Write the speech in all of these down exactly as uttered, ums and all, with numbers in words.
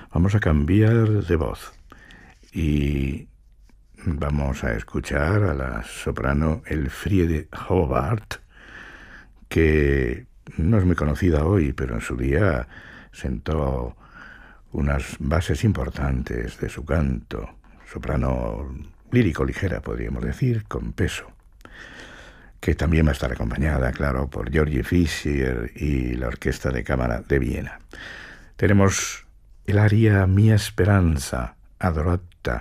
Vamos a cambiar de voz y vamos a escuchar a la soprano Elfriede Hobart, que no es muy conocida hoy, pero en su día sentó unas bases importantes de su canto. Soprano lírico ligera, podríamos decir, con peso, que también va a estar acompañada, claro, por Georgie Fischer y la Orquesta de Cámara de Viena. Tenemos el aria Mia Speranza, adorata,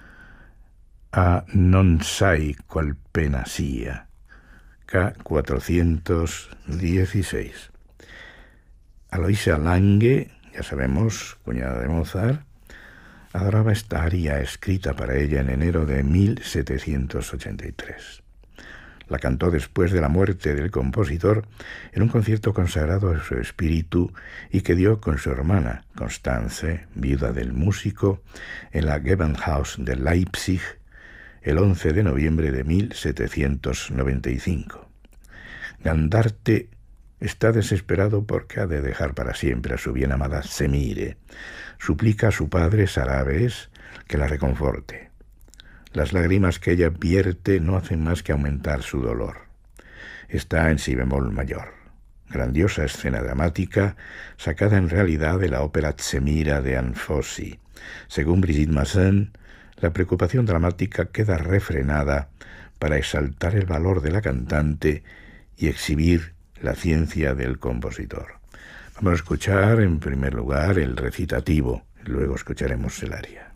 a non sai qual pena sia, K cuatrocientos dieciséis. Aloysia Lange, ya sabemos, cuñada de Mozart, adoraba esta aria escrita para ella en enero de mil setecientos ochenta y tres. La cantó después de la muerte del compositor en un concierto consagrado a su espíritu y que dio con su hermana, Constanze, viuda del músico, en la Gewandhaus de Leipzig el once de noviembre de mil setecientos noventa y cinco. Gandarte está desesperado porque ha de dejar para siempre a su bien amada Semire. Suplica a su padre Sarabes que la reconforte. Las lágrimas que ella vierte no hacen más que aumentar su dolor. Está en si bemol mayor. Grandiosa escena dramática, sacada en realidad de la ópera Semira de Anfossi. Según Brigitte Masson, la preocupación dramática queda refrenada para exaltar el valor de la cantante y exhibir la ciencia del compositor. Vamos a escuchar en primer lugar el recitativo, luego escucharemos el aria.